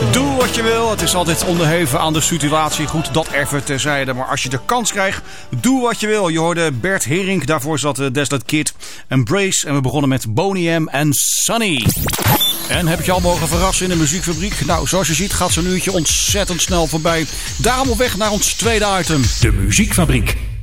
Doe wat je wil, het is altijd onderhevig aan de situatie. Goed, dat even terzijde. Maar als je de kans krijgt, doe wat je wil. Je hoorde Bert Herink, daarvoor zat Desolate Kid, Embrace. En we begonnen met Boney M en Sunny. En heb ik je al mogen verrassen in de muziekfabriek? Nou, zoals je ziet gaat zo'n uurtje ontzettend snel voorbij. Daarom op weg naar ons tweede item. De muziekfabriek.